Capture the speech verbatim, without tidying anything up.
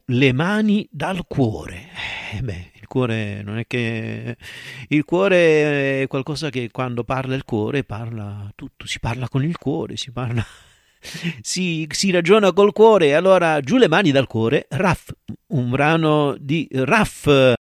le mani dal cuore. Eh beh, il cuore non è che... Il cuore è qualcosa che quando parla il cuore parla tutto, si parla con il cuore, si parla... Si, si ragiona col cuore, allora giù le mani dal cuore, Raff, un brano di Raff.